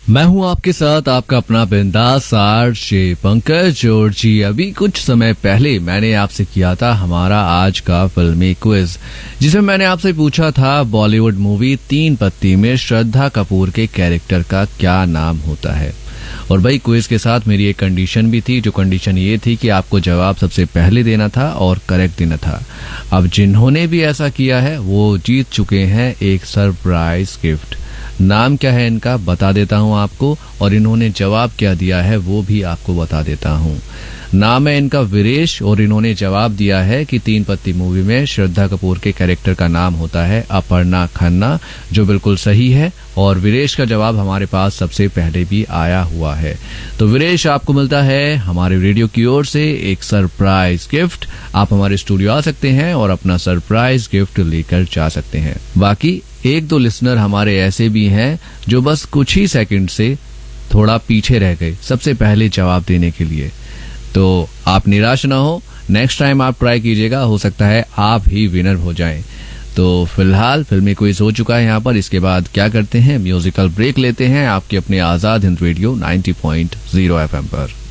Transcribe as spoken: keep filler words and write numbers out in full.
मैं हूं आपके साथ आपका अपना बिंदास आरजे पंकज। और जी अभी कुछ समय पहले मैंने आपसे किया था हमारा आज का फिल्मी क्विज, जिसमें मैंने आपसे पूछा था बॉलीवुड मूवी तीन पत्ती में श्रद्धा कपूर के कैरेक्टर का क्या नाम होता है। और भाई क्विज के साथ मेरी एक कंडीशन भी थी, जो कंडीशन ये थी कि आपको जवाब सबसे पहले देना था और करेक्ट देना था। अब जिन्होंने भी ऐसा किया है वो जीत चुके हैं एक सरप्राइज गिफ्ट। नाम क्या है इनका बता देता हूं आपको, और इन्होंने जवाब क्या दिया है वो भी आपको बता देता हूं। नाम है इनका वीरेश, और इन्होंने जवाब दिया है कि तीन पत्ती मूवी में श्रद्धा कपूर के कैरेक्टर का नाम होता है अपर्णा खन्ना, जो बिल्कुल सही है। और वीरेश का जवाब हमारे पास सबसे पहले भी आया हुआ है। तो वीरेश, आपको मिलता है हमारे रेडियो की ओर से एक सरप्राइज गिफ्ट। आप हमारे स्टूडियो आ सकते हैं और अपना सरप्राइज गिफ्ट लेकर जा सकते हैं। बाकी एक दो लिसनर हमारे ऐसे भी हैं जो बस कुछ ही सेकंड से थोड़ा पीछे रह गए सबसे पहले जवाब देने के लिए। तो आप निराश ना हो, नेक्स्ट टाइम आप ट्राई कीजिएगा, हो सकता है आप ही विनर हो जाएं। तो फिलहाल फिल्मी क्विज हो चुका है यहाँ पर। इसके बाद क्या करते हैं, म्यूजिकल ब्रेक लेते हैं आपके अपने Azad Hind radio ninety point zero FM पर।